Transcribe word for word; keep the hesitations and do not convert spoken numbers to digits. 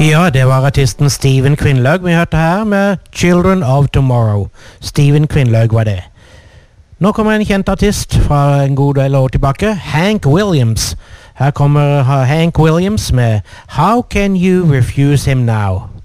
Ja, det var artisten Stephen Quinlaug vi hørte her med Children of Tomorrow. Stephen Quinlaug var det. Nå kommer en kjent artist fra en god del år tilbake, Hank Williams. Her kommer Hank Williams med How Can You Refuse Him Now?